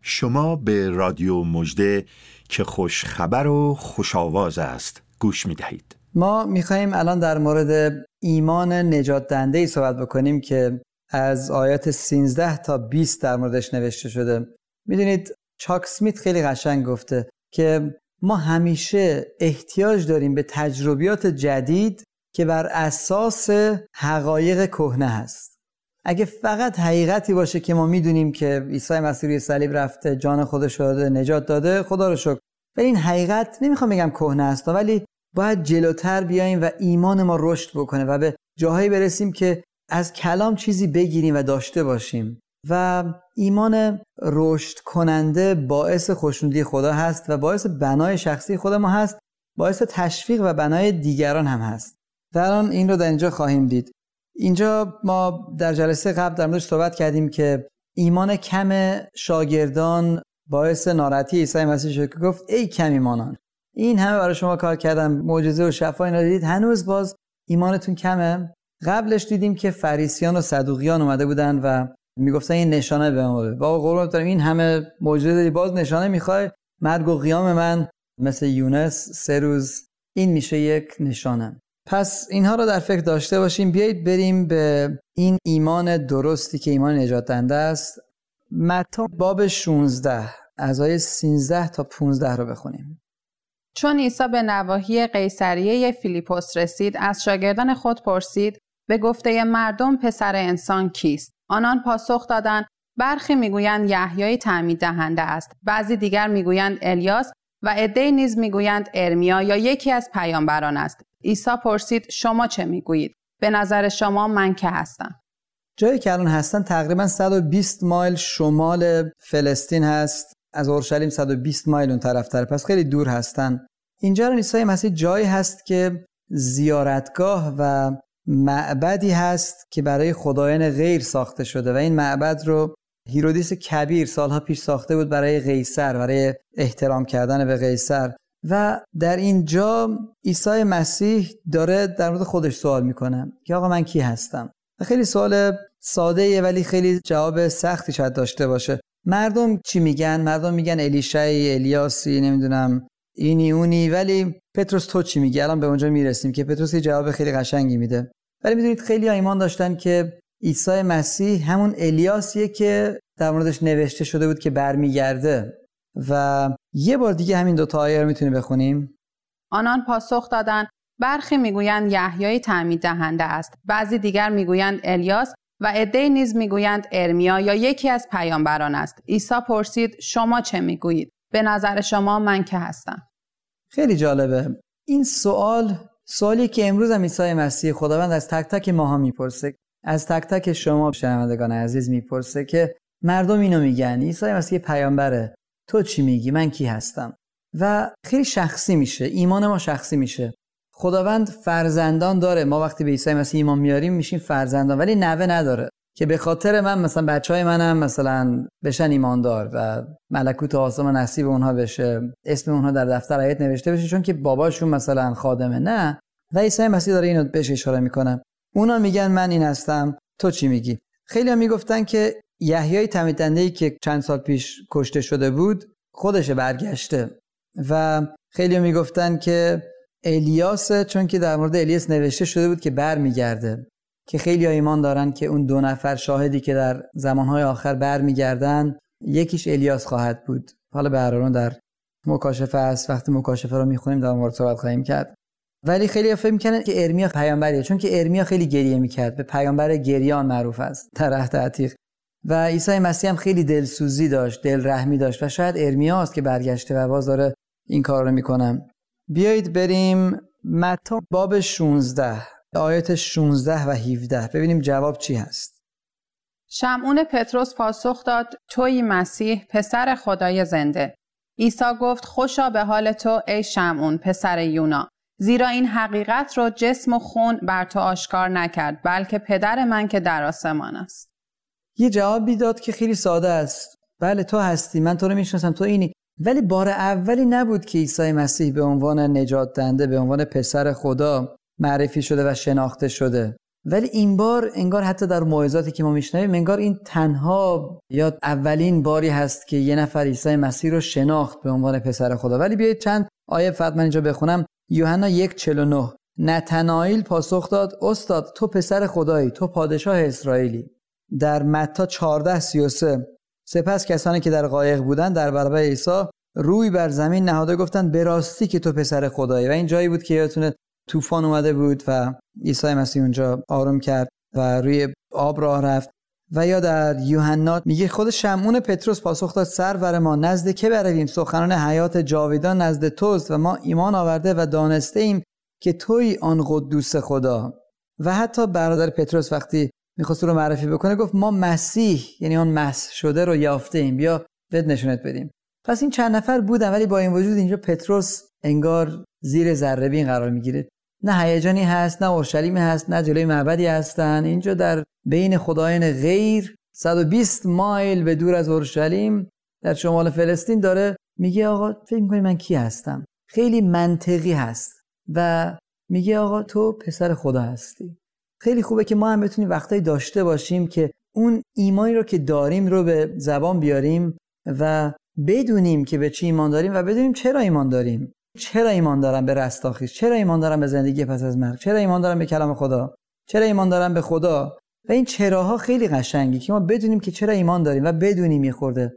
شما به رادیو مژده که خوش خبر و خوش آواز است گوش می دهید. ما می‌خوایم الان در مورد ایمان نجات دهنده‌ای صحبت بکنیم که از آیات 13 تا 20 در موردش نوشته شده. میدونید چاک اسمیت خیلی قشنگ گفته که ما همیشه احتیاج داریم به تجربیات جدید که بر اساس حقایق کهنه هست. اگه فقط حقیقتی باشه که ما میدونیم که عیسی مسیح روی صلیب رفته، جان خودش رو داده، نجات داده، خدا رو شکر. ولی این حقیقت نمیخوام بگم کهنه است، ولی باید جلوتر بیاییم و ایمان ما رشد بکنه و به جاهایی برسیم که از کلام چیزی بگیریم و داشته باشیم. و ایمان رشد کننده باعث خوشنودی خدا هست و باعث بنای شخصی خود ما هست، باعث تشویق و بنای دیگران هم هست. در آن این رو در اینجا خواهیم دید. اینجا ما در جلسه قبل در موردش صحبت کردیم که ایمان کم شاگردان باعث ناراحتی عیسی مسیح شد که گفت ای کم ایمانان، این همه برای شما کار کردم، معجزه و شفا اینا دیدید، هنوز باز ایمانتون کمه. قبلش دیدیم که فریسیان و صدوقیان اومده بودن و میگفتن این نشانه به ما بده. بابا قربونت برم، این همه معجزه داری، باز نشانه میخوای؟ مرگ و قیام من مثل یونس 3 روز، این میشه یک نشانه. پس اینها رو در فکر داشته باشیم. بیایید بریم به این ایمان درستی که ایمان نجات دهنده است. متی باب 16 از آیه 13 تا 15 رو بخونیم. چون عیسی به نواحی قیصریه فیلیپوس رسید، از شاگردان خود پرسید به گفته مردم پسر انسان کیست؟ آنان پاسخ دادند برخی میگویند یحیای تعمید دهنده است، بعضی دیگر میگویند الیاس و عده‌ای نیز میگویند ارمیا یا یکی از پیامبران است. عیسی پرسید شما چه میگویید؟ به نظر شما من که هستم؟ جایی که الان هستن تقریبا 120 مایل شمال فلسطین هست، از اورشلیم 120 مایل اون طرفتر، پس خیلی دور هستن. اینجا عیسی مسیح جایی هست که زیارتگاه و معبدی هست که برای خدایان غیر ساخته شده و این معبد رو هیرودیس کبیر سالها پیش ساخته بود برای قیصر، برای احترام کردن به قیصر. و در اینجا عیسی مسیح داره در مورد خودش سوال میکنه که آقا من کی هستم؟ و خیلی سوال ساده‌ایه ولی خیلی جواب سختی شاید داشته باشه. مردم چی میگن؟ مردم میگن الیشایی، الیاسی، نمیدونم اینی اونی، ولی پتروس تو چی میگی؟ الان به اونجا میرسیم که پتروس یه جواب خیلی قشنگی میده. ولی میدونید خیلی ها ایمان داشتن که عیسی مسیح همون الیاسیه که در موردش نوشته شده بود که برمیگرده. و یه بار دیگه همین 2 تا آیه رو میتونیم بخونیم. آنان پاسخ دادند برخی میگویند یحیای تعمید دهنده است، بعضی دیگر میگویند الیاس و عده‌ای نیز میگویند ارمیا یا یکی از پیامبران است. عیسی پرسید شما چه میگویید؟ به نظر شما من که هستم؟ خیلی جالبه این سوالی که امروز هم عیسی مسیح خداوند از تک تک ماها میپرسه، از تک تک شما شنوندگان عزیز میپرسه که مردم اینو میگن عیسی مسیح پیامبره، تو چی میگی؟ من کی هستم؟ و خیلی شخصی میشه، ایمان ما شخصی میشه. خداوند فرزندان داره، ما وقتی به عیسی مسیح ایمان میاریم میشیم فرزندان، ولی نوه نداره که به خاطر من مثلا بچهای منم مثلا بشن ایماندار و ملکوت آسمان نصیب اونها بشه، اسم اونها در دفتر حیات نوشته بشه چون که باباشون مثلا خادمه. نه، و عیسی مسیح داره اینو بهش اشاره میکنه. اونا میگن من این هستم، تو چی میگی؟ خیلی هم میگفتن که یحیای تعمید دهنده‌ای که چند سال پیش کشته شده بود خودش برگشته و خیلی هم میگفتن که الیاس، چون که در مورد الیاس نوشته شده بود که برمیگرده، که خیلی ها ایمان دارن که اون 2 نفر شاهدی که در زمانهای آخر برمیگردن یکیش الیاس خواهد بود. حالا به هر حال در مکاشفه است، وقتی مکاشفه رو میخونیم در مورد صحبت خواهیم کرد. ولی خیلی ها فکر میکنن که ارمیا پیامبریه، چون که ارمیا خیلی گریه میکرد، به پیامبر گریان معروف است در عهد عتیق. و عیسی مسیح هم خیلی دلسوزی داشت، دل رحمی داشت و شاید ارمیاست که برگشته و باز داره این کار رو میکنم. بیایید بریم متی باب 16 آیات 16 و 17 ببینیم جواب چی هست. شمعون پتروس پاسخ داد تویی مسیح پسر خدای زنده. عیسی گفت خوشا به حال تو ای شمعون پسر یونا، زیرا این حقیقت رو جسم و خون بر تو آشکار نکرد، بلکه پدر من که در آسمان است. یه جوابی داد که خیلی ساده است. بله تو هستی، من تو رو میشناسم، تو اینی. ولی بار اولی نبود که عیسی مسیح به عنوان نجات دهنده، به عنوان پسر خدا معرفی شده و شناخته شده ولی این بار انگار حتی در موعظاتی که ما میشنویم انگار این تنها یا اولین باری هست که یه نفر عیسی مسیح رو شناخت به عنوان پسر خدا. ولی بیایید چند آیه فقط من اینجا بخونم. یوحنا 1:49 نتنائیل پاسخ داد استاد تو پسر خدایی، تو پادشاه اسرائیلی. در متی 14:33 سپس کسانی که در قایق بودند در برابر عیسی روی بر زمین نهاده گفتند به راستی که تو پسر خدایی. و این جایی بود که یادتونه طوفان اومده بود و عیسی مسیح اونجا آروم کرد و روی آب راه رفت. و یا در یوحنا میگه خود شمعون پتروس پاسخ داد سرور ما نزد که برویم؟ سخنان حیات جاویدان نزد توست و ما ایمان آورده و دانسته ایم که تویی آن قدوس خدا. و حتی برادر پتروس وقتی میخواست رو معرفی بکنه گفت ما مسیح یعنی آن مسح شده رو یافته ایم، بیا بهت نشونت بدیم. پس این چند نفر بودن ولی با این وجود اینجا پتروس انگار زیر ذره بین قرار میگیره. نه هیجانی هست، نه اورشلیمی هست، نه جلوی معبدی هستن. اینجا در بین خدایان غیر 120 مایل به دور از اورشلیم در شمال فلسطین داره میگه آقا فکر می‌کنی من کی هستم؟ خیلی منطقی هست و میگه آقا تو پسر خدا هستی. خیلی خوبه که ما هم بتونیم وقتایی داشته باشیم که اون ایمانی رو که داریم رو به زبان بیاریم و بدونیم که به چی ایمان داریم و بدونیم چرا ایمان داریم. چرا ایمان دارم به رستاخیز؟ چرا ایمان دارم به زندگی پس از مرگ؟ چرا ایمان دارم به کلام خدا؟ چرا ایمان دارم به خدا؟ و این چراها خیلی قشنگی که ما بدونیم که چرا ایمان داریم و بدونیم یه خورده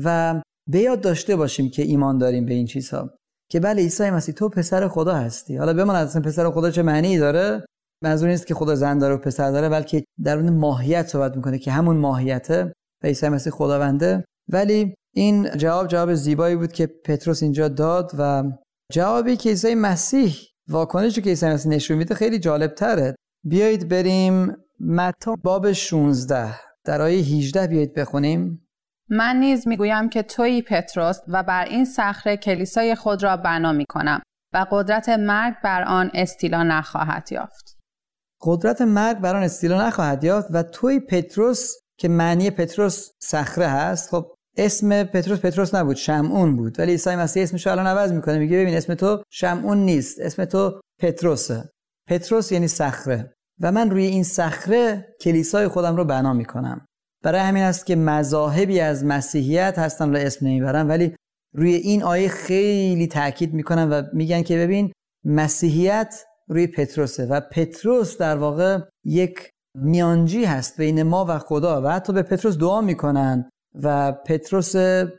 و به یاد داشته باشیم که ایمان داریم به این چیزها که بله عیسی مسیح تو پسر خدا هستی. حالا بماند اصلا پسر خدا چه معنی داره؟ منظور نیست که خدا زن داره و پسر داره، بلکه در اون ماهیت صحبت میکنه که همون ماهیته و عیسی مسیح خداونده. ولی این جواب زیبایی بود که پتروس اینجا داد و جوابی که عیسی مسیح واکنشی که عیسی مسیح نشون میده خیلی جالب تره. بیایید بریم متی باب 16 در آیه 18 بیایید بخونیم. من نیز میگویم که تویی پتروس و بر این صخره کلیسای خود را بنا میکنم و قدرت مرگ بر آن استیلا نخواهد یافت. قدرت مرگ بر آن استیلا نخواهد یافت و تویی پتروس که معنی پتروس صخره هست. خب اسم پتروس نبود، شمعون بود، ولی عیسی مسیح اسمش رو الان عوض میکنه، میگه ببین اسم تو شمعون نیست، اسم تو پتروسه. پتروس یعنی صخره و من روی این صخره کلیسای خودم رو بنا میکنم. برای همین است که مذاهبی از مسیحیت هستن رو اسم نمیبرن ولی روی این آیه خیلی تاکید میکنن و میگن که ببین مسیحیت روی پتروسه و پتروس در واقع یک میانجی هست بین ما و خدا و حتی به پتروس دعا میکنن و پتروس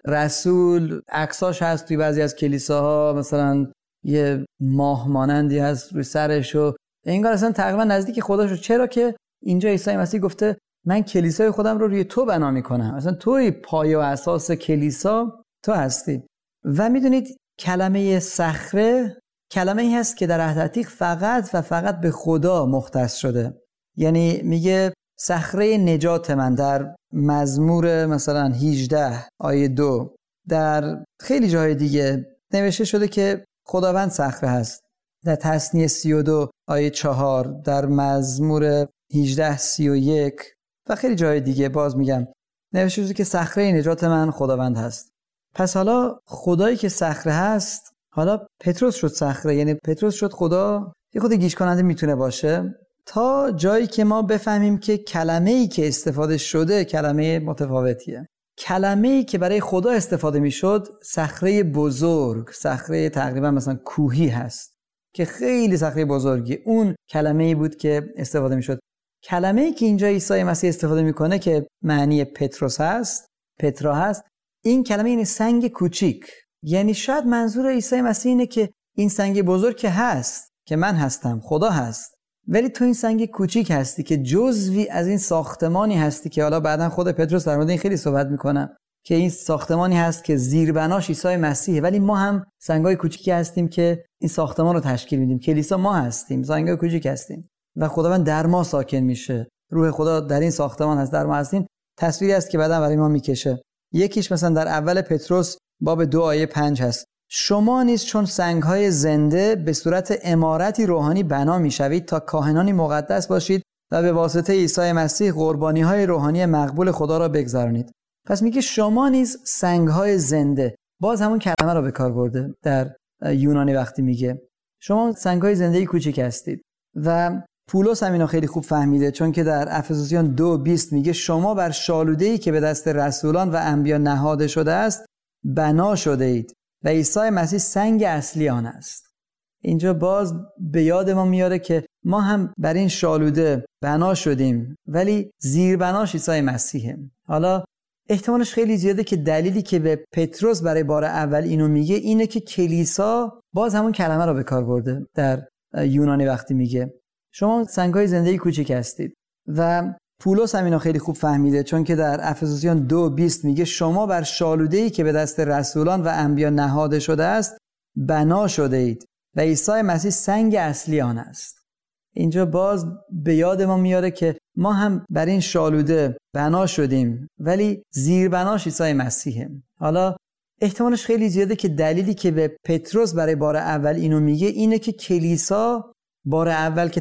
رسول عکساش هست توی بعضی از کلیساها، مثلا یه ماه مانندی هست روی سرش و انگار اصلا تقریبا نزدیک خداشو. چرا که اینجا عیسی مسیح گفته من کلیسای خودم رو روی تو بنا میکنم، اصلا توی پایه و اساس کلیسا تو هستی. و میدونید کلمه صخره کلمه ای هست که در عهد عتیق فقط و فقط به خدا مختص شده. یعنی میگه صخره نجات من در مزمور مثلا 18 آیه 2، در خیلی جای دیگه نوشته شده که خداوند صخره هست. در تثنیه 32 آیه 4، در مزمور 18:31 و خیلی جای دیگه باز میگم نوشته شده که صخره نجات من خداوند هست. پس حالا خدایی که صخره هست، حالا پتروس شد صخره، یعنی پتروس شد خدا. یه خود گیج کننده میتونه باشه تا جایی که ما بفهمیم که کلمه‌ای که استفاده شده کلمه متفاوتیه. کلمه‌ای که برای خدا استفاده میشد صخره بزرگ، صخره تقریبا مثلا کوهی هست که خیلی صخره بزرگی، اون کلمه‌ای بود که استفاده میشد. کلمه‌ای که اینجا عیسی مسیح استفاده میکنه که معنی پتروس هست، پترا هست، این کلمه این سنگ کوچیک. یعنی شاید منظور عیسی مسیح اینه که این سنگ بزرگ که هست که من هستم، خدا هست، ولی تو این سنگ کوچیک هستی که جزوی از این ساختمانی هستی که حالا بعداً خود پتروس در مورد این خیلی صحبت میکنه که این ساختمانی هست که زیربناش عیسی مسیحه، ولی ما هم سنگای کوچیکی هستیم که این ساختمان رو تشکیل میدیم. کلیسا ما هستیم، سنگای کوچیک هستیم و خداوند در ما ساکن میشه. روح خدا در این ساختمان هست، در ما هستیم. تصویری است که بعداً برای ما میکشه. یکیش مثلا در اول پتروس باب 2 آیه 5 هست: شما نیز چون سنگ‌های زنده به صورت عمارتی روحانی بنا می‌شوید تا کاهنانی مقدس باشید و به واسطه عیسی مسیح قربانی‌های روحانی مقبول خدا را بگذرانید. پس میگه شما نیز سنگ‌های زنده. باز همون کلمه رو به کار برده در یونانی وقتی میگه شما سنگ‌های زنده کوچیک هستید و پولس هم اینو خیلی خوب فهمیده، چون که در افسوسیان 2:20 میگه شما بر شالوده‌ای که به دست رسولان و انبیا نهاده شده است بنا شده اید و عیسی مسیح سنگ اصلی آن است. اینجا باز به یاد ما میاره که ما هم بر این شالوده بنا شدیم، ولی زیر بناش عیسی مسیحه. حالا احتمالش خیلی زیاده که دلیلی که به پتروس برای بار اول اینو میگه اینه که کلیسا باز همون کلمه رو به کار برده در یونانی وقتی میگه شما سنگ‌های زنده کوچیک هستید. و پولس هم اینو خیلی خوب فهمیده، چون که در افسوسیان 2:20 میگه شما بر شالوده‌ای که به دست رسولان و انبیا نهاده شده است بنا شده اید و عیسی مسیح سنگ اصلی آن است. اینجا باز به یاد ما میاره که ما هم بر این شالوده بنا شدیم، ولی زیر بناش عیسی مسیحه. حالا احتمالش خیلی زیاده که دلیلی که به پتروس برای بار اول اینو میگه اینه که کلیسا بار اول که